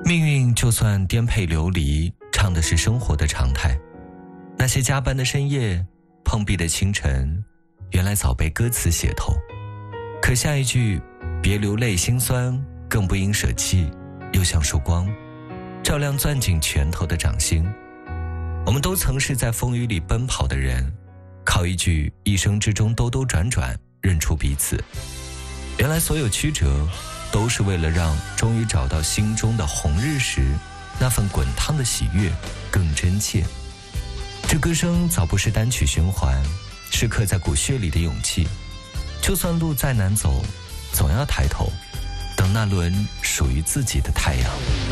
命运就算颠沛流离，唱的是生活的常态。那些加班的深夜，碰壁的清晨，原来早被歌词写透。可下一句别流泪心酸，更不应舍弃，又像束光，照亮攥紧拳头的掌心。我们都曾是在风雨里奔跑的人，靠一句一生之中兜兜转转认出彼此。原来所有曲折都是为了让终于找到心中的红日时，那份滚烫的喜悦更真切。这歌声早不是单曲循环，是刻在骨血里的勇气。就算路再难走，总要抬头，等那轮属于自己的太阳。